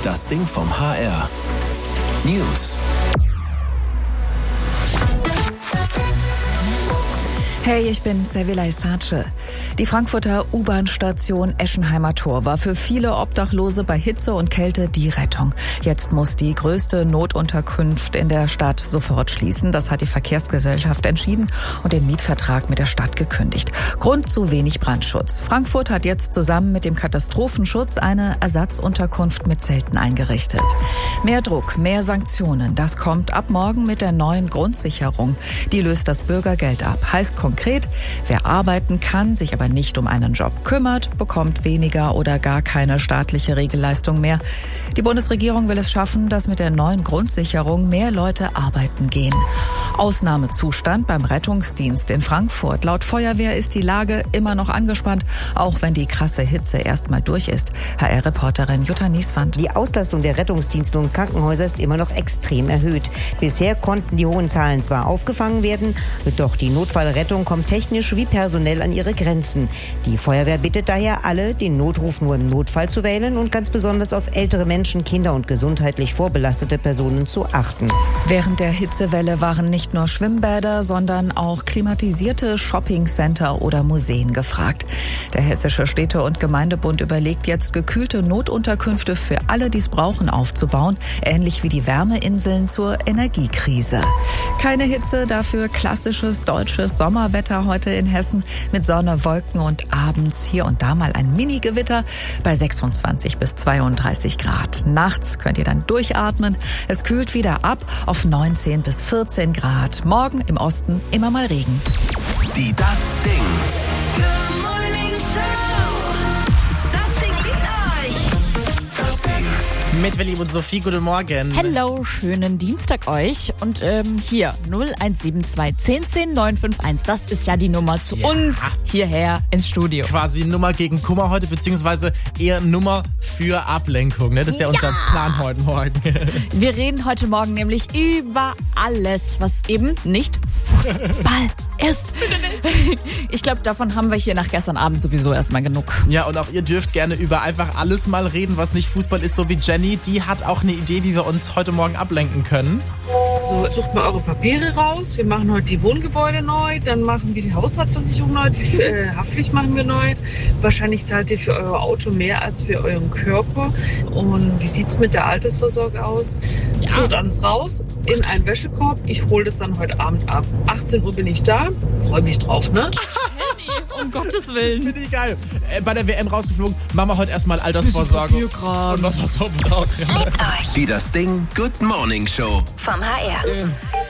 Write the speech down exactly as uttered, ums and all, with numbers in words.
Das Ding vom H R. News. Hey, ich bin Sevilla Isace. Die Frankfurter U-Bahn-Station Eschenheimer Tor war für viele Obdachlose bei Hitze und Kälte die Rettung. Jetzt muss die größte Notunterkunft in der Stadt sofort schließen. Das hat die Verkehrsgesellschaft entschieden und den Mietvertrag mit der Stadt gekündigt. Grund: zu wenig Brandschutz. Frankfurt hat jetzt zusammen mit dem Katastrophenschutz eine Ersatzunterkunft mit Zelten eingerichtet. Mehr Druck, mehr Sanktionen. Das kommt ab morgen mit der neuen Grundsicherung. Die löst das Bürgergeld ab. Heißt konkret, wer arbeiten kann, sich aber nicht um einen Job kümmert, bekommt weniger oder gar keine staatliche Regelleistung mehr. Die Bundesregierung will es schaffen, dass mit der neuen Grundsicherung mehr Leute arbeiten gehen. Ausnahmezustand beim Rettungsdienst in Frankfurt. Laut Feuerwehr ist die Lage immer noch angespannt, auch wenn die krasse Hitze erstmal durch ist. H R-Reporterin Jutta Nieswand. Die Auslastung der Rettungsdienste und Krankenhäuser ist immer noch extrem erhöht. Bisher konnten die hohen Zahlen zwar aufgefangen werden, doch die Notfallrettung kommt technisch wie personell an ihre Grenzen. Die Feuerwehr bittet daher alle, den Notruf nur im Notfall zu wählen und ganz besonders auf ältere Menschen, Kinder und gesundheitlich vorbelastete Personen zu achten. Während der Hitzewelle waren nicht nur Schwimmbäder, sondern auch klimatisierte Shoppingcenter oder Museen gefragt. Der Hessische Städte- und Gemeindebund überlegt jetzt, gekühlte Notunterkünfte für alle, die es brauchen, aufzubauen, ähnlich wie die Wärmeinseln zur Energiekrise. Keine Hitze, dafür klassisches deutsches Sommerwetter heute in Hessen mit Sonne, Wolken und abends hier und da mal ein Mini-Gewitter bei sechsundzwanzig bis zweiunddreißig Grad. Nachts könnt ihr dann durchatmen. Es kühlt wieder ab auf neunzehn bis vierzehn Grad. Morgen im Osten immer mal Regen. Die Das Ding. Good Morning Show. Das Ding liebt euch. Das Ding. Mit Willi und Sophie, guten Morgen. Hello, schönen Dienstag euch. Und ähm, hier null eins sieben zwei zehn zehn neun fünf eins. Das ist ja die Nummer zu Ja. uns hierher ins Studio. Quasi Nummer gegen Kummer heute, beziehungsweise eher Nummer für Ablenkung. Ne? Das ist ja, Ja. unser Plan heute Morgen. Wir reden heute Morgen nämlich über alles, was eben nicht Fußball ist. Ich glaube, davon haben wir hier nach gestern Abend sowieso erstmal genug. Ja, und auch ihr dürft gerne über einfach alles mal reden, was nicht Fußball ist, so wie Jenny. Die hat auch eine Idee, wie wir uns heute Morgen ablenken können. So, sucht mal eure Papiere raus. Wir machen heute die Wohngebäude neu, dann machen wir die Hausratversicherung neu, die äh, Haftpflicht machen wir neu. Wahrscheinlich zahlt ihr für euer Auto mehr als für euren Körper. Und wie sieht's mit der Altersvorsorge aus? Ja. Sucht alles raus in einen Wäschekorb. Ich hole das dann heute Abend ab. achtzehn Uhr bin ich da. Freue mich drauf, ne? Um Gottes Willen. Finde ich geil. Äh, bei der W M rausgeflogen, machen wir heute erstmal Altersvorsorge. Und was wir so brauchen. Die Das Ding Good Morning Show. Vom H R.